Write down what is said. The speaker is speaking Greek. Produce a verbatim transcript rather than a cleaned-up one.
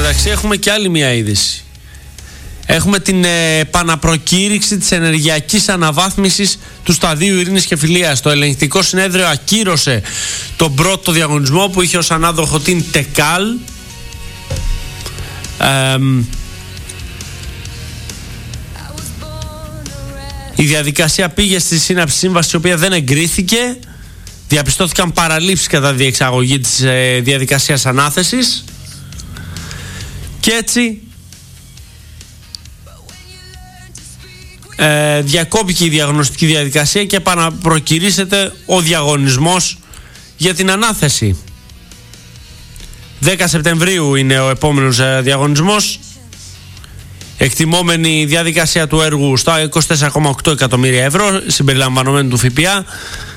μεταξύ έχουμε και άλλη μια είδηση. Έχουμε την ε, επαναπροκήρυξη της ενεργειακής αναβάθμισης του σταδίου ειρήνης και φιλίας. Το ελεγκτικό συνέδριο ακύρωσε τον πρώτο διαγωνισμό που είχε ως ανάδοχο την ΤΕΚΑΛ. Ε, η διαδικασία πήγε στη σύναψη σύμβαση, η οποία δεν εγκρίθηκε. Διαπιστώθηκαν παραλήψεις κατά διεξαγωγή της ε, διαδικασίας ανάθεσης. Και έτσι ε, διακόπηκε η διαγνωστική διαδικασία και επαναπροκηρύσσεται ο διαγωνισμός για την ανάθεση. δέκα Σεπτεμβρίου είναι ο επόμενος ε, διαγωνισμός. Εκτιμόμενη διαδικασία του έργου στα είκοσι τέσσερα κόμμα οκτώ εκατομμύρια ευρώ συμπεριλαμβανομένου του ΦΠΑ.